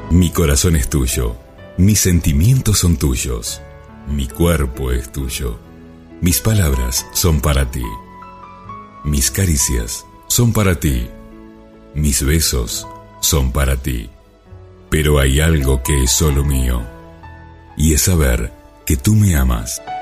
Mi corazón es tuyo, mis sentimientos son tuyos, mi cuerpo es tuyo, mis palabras son para ti, mis caricias son para ti, mis besos son para ti. Pero hay algo que es solo mío, y es saber que tú me amas.